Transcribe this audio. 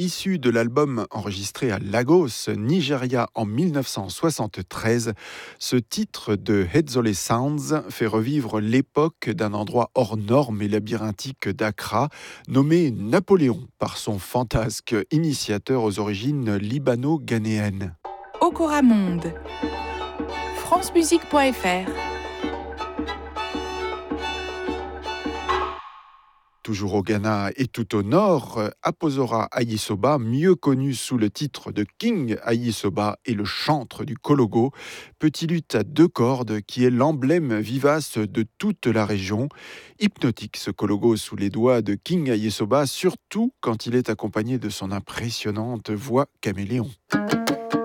Issu de l'album enregistré à Lagos, Nigeria en 1973, ce titre de Hedzolé Sounds fait revivre l'époque d'un endroit hors norme et labyrinthique d'Accra, nommé Napoléon par son fantasque initiateur aux origines libano-ghanéennes. Okora Monde, francemusique.fr. Toujours au Ghana et tout au nord, Aposora Ayisoba, mieux connu sous le titre de King Ayisoba et le chantre du Kologo, petit luth à deux cordes qui est l'emblème vivace de toute la région. Hypnotique ce Kologo sous les doigts de King Ayisoba, surtout quand il est accompagné de son impressionnante voix caméléon.